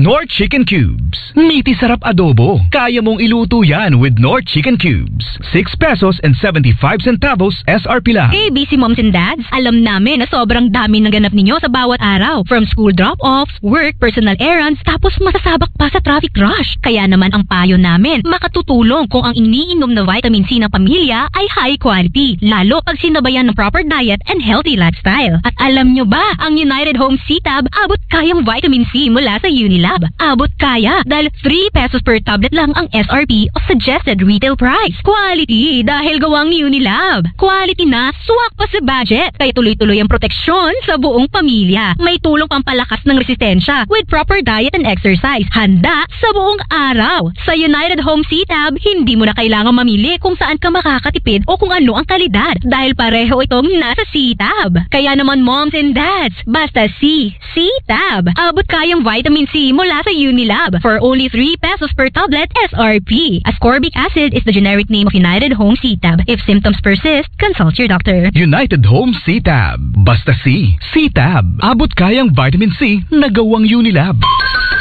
Knorr Chicken Cubes. Meaty sarap adobo. Kaya mong iluto yan with Knorr Chicken Cubes. 6 pesos and 75 centavos SRP lang. Hey, busy moms and dads, alam namin na sobrang dami ng ganap ninyo sa bawat araw. From school drop-offs, work, personal errands, tapos masasabak pa sa traffic rush. Kaya naman ang payo namin, makatutulong kung ang iniinom na vitamin C ng pamilya ay high quality. Lalo pag sinabayan ng proper diet and healthy lifestyle. At alam nyo ba, ang United Home C-Tab abot kayang vitamin C mula sa Unilab. Abot kaya dahil 3 pesos per tablet lang ang SRP o suggested retail price. Quality dahil gawang Unilab. Quality na, swak pa sa budget. Kaya tuloy-tuloy ang proteksyon sa buong pamilya. May tulong pampalakas ng resistensya with proper diet and exercise. Handa sa buong araw. Sa United Home C-Tab, hindi mo na kailangan mamili kung saan ka makakatipid o kung ano ang kalidad dahil pareho itong nasa C-Tab. Kaya naman moms and dads, basta C-Tab. Abot kayang vitamin C mula sa Unilab for only 3 pesos per tablet SRP. Ascorbic acid is the generic name of United Home C-Tab. If symptoms persist, consult your doctor. United Home C-Tab. Basta C-Tab. Abot kayang vitamin C na gawang Unilab.